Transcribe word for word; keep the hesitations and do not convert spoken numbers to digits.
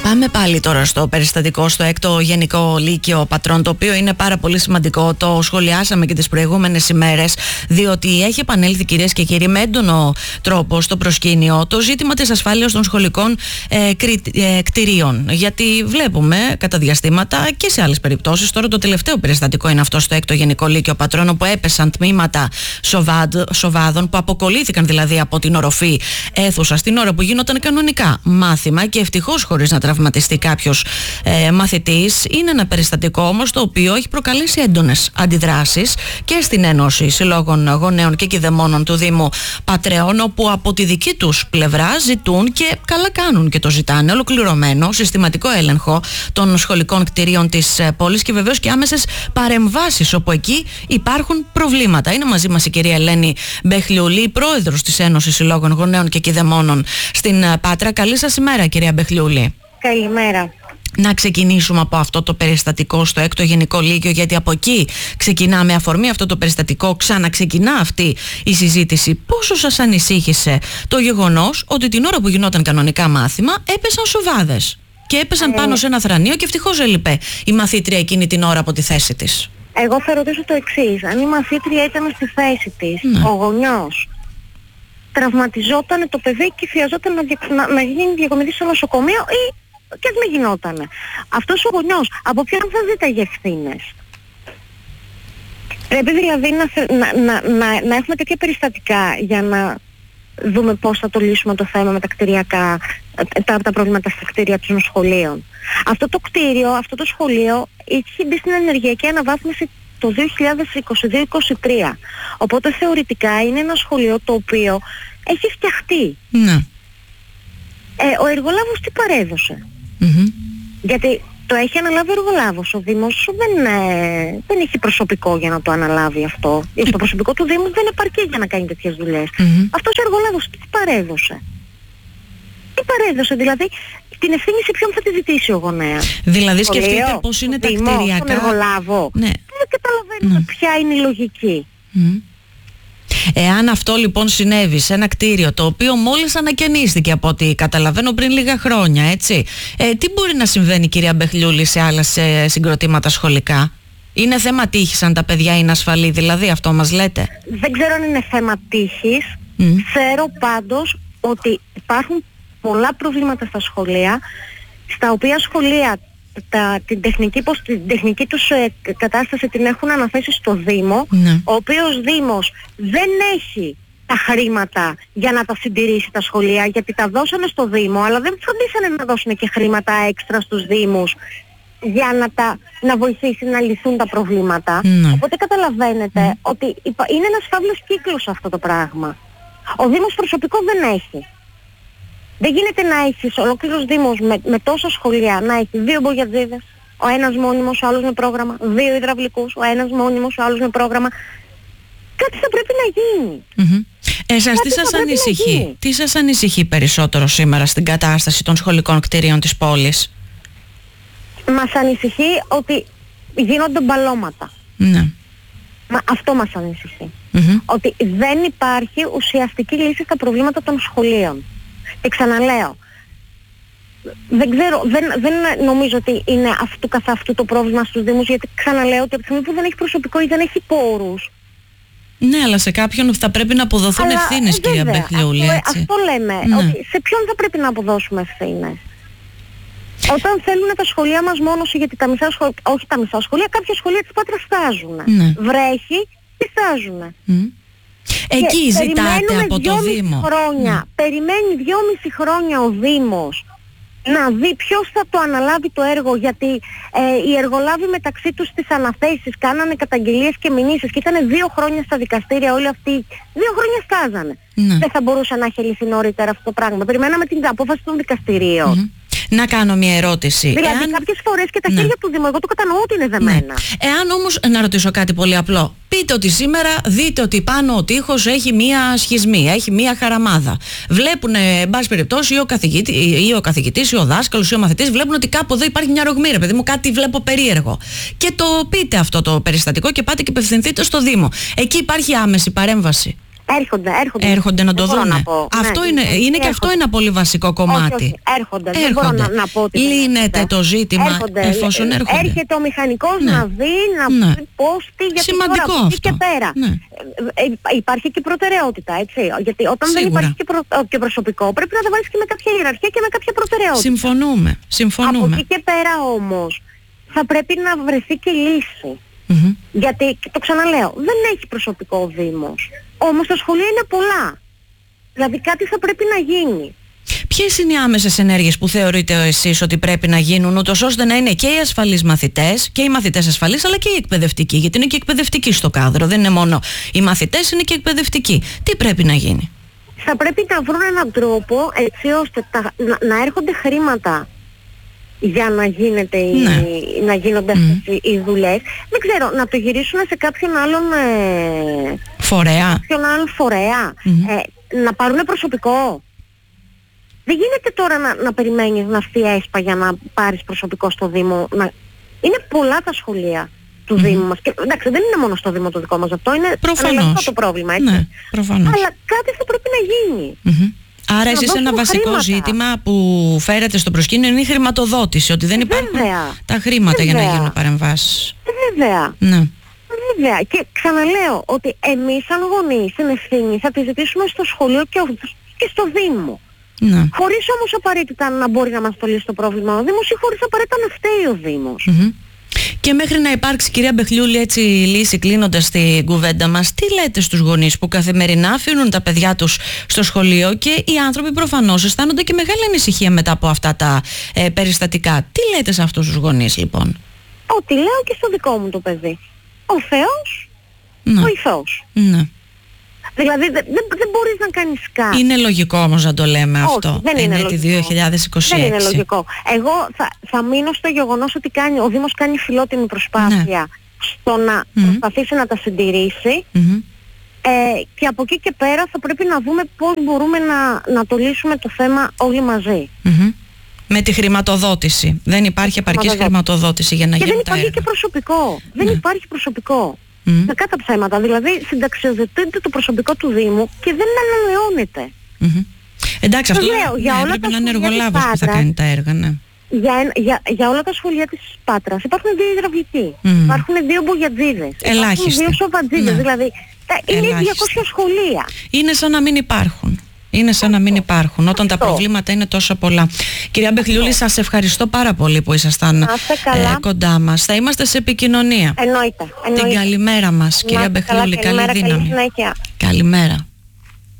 Πάμε πάλι τώρα στο περιστατικό στο έκτο Γενικό Λύκειο Πατρών, το οποίο είναι πάρα πολύ σημαντικό. Το σχολιάσαμε και τις προηγούμενες ημέρες, διότι έχει επανέλθει, κυρίες και κύριοι, με έντονο τρόπο στο προσκήνιο το ζήτημα της ασφάλειας των σχολικών ε, κρι, ε, κτηρίων. Γιατί βλέπουμε κατά διαστήματα και σε άλλες περιπτώσεις, τώρα το τελευταίο περιστατικό είναι αυτό στο έκτο Γενικό Λύκειο Πατρών, όπου έπεσαν τμήματα σοβάδ, σοβάδων, που αποκολλήθηκαν δηλαδή από την οροφή αίθουσα στην ώρα που γινόταν κανονικά μάθημα, και ευτυχώς χωρίς να τραυματιστεί κάποιος ε, μαθητής. Είναι ένα περιστατικό όμως το οποίο έχει προκαλέσει έντονες αντιδράσεις και στην Ένωση Συλλόγων Γονέων και Κηδεμόνων του Δήμου Πατρέων, όπου από τη δική τους πλευρά ζητούν, και καλά κάνουν και το ζητάνε, ολοκληρωμένο συστηματικό έλεγχο των σχολικών κτηρίων της πόλης και βεβαίως και άμεσες παρεμβάσεις όπου εκεί υπάρχουν προβλήματα. Είναι μαζί μας η κυρία Ελένη Μπεχλιούλη, πρόεδρος της Ένωσης Συλλόγων Γονέων και Κηδεμόνων στην Πάτρα. Καλή σας ημέρα, κυρία Μπεχλιούλη. Καλημέρα. Να ξεκινήσουμε από αυτό το περιστατικό στο έκτο Γενικό Λύκειο, γιατί από εκεί ξεκινά, με αφορμή αυτό το περιστατικό ξαναξεκινά αυτή η συζήτηση. Πόσο σας ανησύχησε το γεγονός ότι την ώρα που γινόταν κανονικά μάθημα έπεσαν σοβάδες και έπεσαν ε... πάνω σε ένα θρανείο, και ευτυχώς έλειπε η μαθήτρια εκείνη την ώρα από τη θέση της? Εγώ θα ρωτήσω το εξής: αν η μαθήτρια ήταν στη θέση της, ναι, ο γονιός τραυματιζόταν το παιδί και χρειαζόταν να, να, να γίνει διακομιδή στο νοσοκομείο, ή και ας μην γινότανε, αυτός ο γονιός από ποιον θα ζήταγε ευθύνες? Πρέπει δηλαδή να, να, να, να, να έχουμε τέτοια περιστατικά για να δούμε πώς θα το λύσουμε το θέμα με τα κτηριακά, τα, τα προβλήματα στα κτίρια των σχολείων. Αυτό το κτίριο, αυτό το σχολείο είχε μπει στην ενεργειακή αναβάθμιση το δύο χιλιάδες είκοσι δύο είκοσι τρία. Οπότε θεωρητικά είναι ένα σχολείο το οποίο έχει φτιαχτεί. Ναι. Ε, ο εργολάβος τι παρέδωσε? Mm-hmm. Γιατί το έχει αναλάβει ο εργολάβος. Ο Δήμος δεν, ε, δεν έχει προσωπικό για να το αναλάβει αυτό. Mm-hmm. Το προσωπικό του Δήμου δεν επαρκεί για να κάνει τέτοιες δουλειές. Mm-hmm. Αυτός ο εργολάβος τι παρέδωσε? Τι παρέδωσε, δηλαδή την ευθύνη σε ποιον θα τη ζητήσει ο γονέας? Δηλαδή σκεφτείτε πώς είναι τα Δήμο, κτηριακά. Τον εργολάβο. Ναι. Δεν καταλαβαίνουμε ναι. ποια είναι η λογική. Mm. Εάν αυτό λοιπόν συνέβη σε ένα κτίριο το οποίο μόλις ανακαινίστηκε, από ό,τι καταλαβαίνω, πριν λίγα χρόνια, έτσι, ε, τι μπορεί να συμβαίνει, κυρία Μπεχλιούλη, σε άλλα σε συγκροτήματα σχολικά? Είναι θέμα τύχης αν τα παιδιά είναι ασφαλή, δηλαδή, αυτό μας λέτε? Δεν ξέρω αν είναι θέμα τύχης. Mm. Ξέρω πάντως ότι υπάρχουν πολλά προβλήματα στα σχολεία, στα οποία σχολεία τα, την, τεχνική, την τεχνική τους ε, κατάσταση την έχουν αναθέσει στο Δήμο, ναι. ο οποίος Δήμος δεν έχει τα χρήματα για να τα συντηρήσει τα σχολεία, γιατί τα δώσανε στο Δήμο, αλλά δεν φροντίσανε να δώσουν και χρήματα έξτρα στους Δήμους για να, τα, να βοηθήσει να λυθούν τα προβλήματα. Ναι. Οπότε καταλαβαίνετε ναι. ότι είναι ένας φαύλος κύκλος αυτό το πράγμα. Ο Δήμος προσωπικό δεν έχει. Δεν γίνεται να έχεις ολόκληρος Δήμος με, με τόσα σχολεία, να έχει δύο μπογιατζίδες, ο ένας μόνιμος, ο άλλος με πρόγραμμα, δύο υδραυλικούς, ο ένας μόνιμος, ο άλλος με πρόγραμμα. Κάτι θα πρέπει να γίνει. Mm-hmm. Εσάς τι σας ανησυχεί, τι σας ανησυχεί περισσότερο σήμερα στην κατάσταση των σχολικών κτηρίων της πόλης? Μας ανησυχεί ότι γίνονται μπαλώματα. Ναι. Μα αυτό μας ανησυχεί. Mm-hmm. Ότι δεν υπάρχει ουσιαστική λύση στα προβλήματα των σχολείων. Και ξαναλέω, δεν ξέρω, δεν, δεν νομίζω ότι είναι αυτού καθ' αυτού το πρόβλημα στους Δήμους, γιατί ξαναλέω ότι από τη στιγμή που δεν έχει προσωπικό ή δεν έχει πόρους. Ναι, αλλά σε κάποιον θα πρέπει να αποδοθούν αλλά, ευθύνες, ε, κυρία Μπεχλιούλη. Αυτό, αυτό λέμε, ναι. ότι σε ποιον θα πρέπει να αποδώσουμε ευθύνες? Όταν θέλουν τα σχολεία μας μόνος, γιατί τα μισά σχολεία, όχι τα μισά σχολεία, κάποια σχολεία της Πάτρας στάζουν. Ναι. Βρέχει και στάζουν. Mm. Εκεί και ζητάτε από το Δήμο. Χρόνια, mm. Περιμένει δυόμιση χρόνια ο Δήμος να δει ποιος θα το αναλάβει το έργο, γιατί ε, οι εργολάβοι μεταξύ τους στις αναθέσεις κάνανε καταγγελίες και μηνύσεις και ήταν δύο χρόνια στα δικαστήρια όλοι αυτοί. Δύο χρόνια στάζανε. Mm. Δεν θα μπορούσε να έχει λυθεί νωρίτερα αυτό το πράγμα? Περιμέναμε την απόφαση των δικαστηρίων. Mm-hmm. Να κάνω μια ερώτηση. Δηλαδή Εάν... κάποιες φορές και τα ναι. χέρια του Δήμου, εγώ το κατανοώ ότι είναι δεμένα. Ναι. Εάν όμως, να ρωτήσω κάτι πολύ απλό. Πείτε ότι σήμερα δείτε ότι πάνω ο τοίχος έχει μία σχισμή, έχει μία χαραμάδα. Βλέπουν, εν πάση περιπτώσει, ή ο, καθηγητή, ή ο καθηγητής, ή ο δάσκαλος, ή ο μαθητής, βλέπουν ότι κάπου εδώ υπάρχει μια ρογμή, ρε παιδί μου, κάτι βλέπω περίεργο. Και το πείτε αυτό το περιστατικό και πάτε και απευθυνθείτε στο Δήμο. Εκεί υπάρχει άμεση παρέμβαση? Έρχονται, έρχονται. Έρχονται να το δεν δούνε. Να πω. Αυτό ναι, είναι, είναι έρχονται. και αυτό ένα πολύ βασικό κομμάτι. Όχι, όχι, έρχονται. έρχονται. Δεν μπορώ να, να πω ότι λύνεται το ζήτημα έρχονται. εφόσον έρχονται. Έρχεται ο μηχανικός ναι. να δει, να ναι. πει πώς, τι, γιατί σημαντικό τώρα, αυτό. και πέρα. Ναι. Ε, ε, υπάρχει και προτεραιότητα, έτσι. Γιατί όταν Σίγουρα. δεν υπάρχει και, προ, και προσωπικό, πρέπει να τα βάλεις και με κάποια ιεραρχία και με κάποια προτεραιότητα. Συμφωνούμε. Συμφωνούμε. Από εκεί και πέρα όμως, θα πρέπει να βρεθεί και λύση. Mm-hmm. Γιατί, το ξαναλέω, δεν έχει προσωπικό ο Δήμος. Όμως τα σχολεία είναι πολλά. Δηλαδή κάτι θα πρέπει να γίνει. Ποιες είναι οι άμεσες ενέργειες που θεωρείτε εσείς ότι πρέπει να γίνουν, ούτως ώστε να είναι και οι ασφαλείς μαθητές και οι μαθητές ασφαλείς, αλλά και οι εκπαιδευτικοί? Γιατί είναι και εκπαιδευτικοί στο κάδρο. Δεν είναι μόνο οι μαθητές, είναι και εκπαιδευτικοί. Τι πρέπει να γίνει? Θα πρέπει να βρουν έναν τρόπο έτσι ώστε τα, να, να έρχονται χρήματα για να, γίνεται η, ναι. να γίνονται mm. αυτές οι δουλειές. Δεν ξέρω, να το γυρίσουν σε κάποιον άλλον ε, φορέα, κάποιον άλλον φορέα mm-hmm. ε, να πάρουν προσωπικό. Δεν γίνεται τώρα να, να περιμένεις να έρθει ΕΣΠΑ για να πάρεις προσωπικό στο Δήμο. Να... Είναι πολλά τα σχολεία του mm-hmm. Δήμου μας. Και, εντάξει, δεν είναι μόνο στο Δήμο το δικό μας αυτό, είναι αναλογικό το πρόβλημα, έτσι. Ναι, προφανώς. Αλλά κάτι θα πρέπει να γίνει. Mm-hmm. Άρα εσείς ένα βασικό χρήματα. ζήτημα που φέρετε στο προσκήνιο είναι η χρηματοδότηση, ότι δεν υπάρχουν Βέβαια. τα χρήματα Βέβαια. για να γίνουν παρεμβάσεις. Βέβαια. Ναι. Βέβαια. Και ξαναλέω ότι εμείς σαν γονείς την ευθύνη θα τη ζητήσουμε στο σχολείο και, και στο Δήμο. Ναι. Χωρίς όμως απαραίτητα να μπορεί να μας το λύσει το πρόβλημα ο Δήμος ή χωρίς απαραίτητα να φταίει ο Δήμος. Mm-hmm. Και μέχρι να υπάρξει, κυρία Μπεχλιούλη, έτσι λύση, κλείνοντας την κουβέντα μας, τι λέτε στους γονείς που καθημερινά αφήνουν τα παιδιά τους στο σχολείο και οι άνθρωποι προφανώς αισθάνονται και μεγάλη ανησυχία μετά από αυτά τα ε, περιστατικά? Τι λέτε σε αυτούς τους γονείς, λοιπόν? Ό,τι λέω και στο δικό μου το παιδί. Ο Θεός, ναι. ο Ιθός. Ναι. Δηλαδή δεν, δεν, δεν μπορείς να κάνεις κάτι. Είναι λογικό όμως να το λέμε Όχι, αυτό. δεν είναι, είναι τη δύο χιλιάδες είκοσι έξι. Δεν είναι λογικό. Εγώ θα, θα μείνω στο γεγονός ότι κάνει, ο Δήμος κάνει φιλότιμη προσπάθεια ναι. στο να mm-hmm. προσπαθήσει να τα συντηρήσει mm-hmm. ε, και από εκεί και πέρα θα πρέπει να δούμε πώς μπορούμε να, να το λύσουμε το θέμα όλοι μαζί. Mm-hmm. Με τη χρηματοδότηση. Δεν υπάρχει επαρκής χρηματοδότηση για να και γίνουν τα έργα. Και δεν υπάρχει και προσωπικό. Ναι. Δεν υπάρχει προσωπικό. Mm. Με κάτα ψέματα. Δηλαδή συνταξιοδοτείται το προσωπικό του Δήμου και δεν ανανεώνεται. Mm-hmm. Εντάξει, αυτό λέω, για ναι, όλα πρέπει τα να είναι εργολάβος που θα κάνει τα έργα, ναι. Για, για, για όλα τα σχολεία της Πάτρας υπάρχουν δύο υδραυλικοί, mm. υπάρχουν δύο μπογιατζίδες, υπάρχουν δύο σοβατζίδες, ναι. Δηλαδή είναι διακόσια σχολεία. Είναι σαν να μην υπάρχουν. Είναι σαν να μην υπάρχουν όταν τα προβλήματα είναι τόσο πολλά. Κυρία Μπεχλιούλη, σας ευχαριστώ πάρα πολύ που ήσασταν ε, κοντά μας. Θα είμαστε σε επικοινωνία. Εννοείται. Εννοείται. Την καλημέρα μας, κυρία Μπεχλιούλη. Καλή δύναμη. Καλημέρα.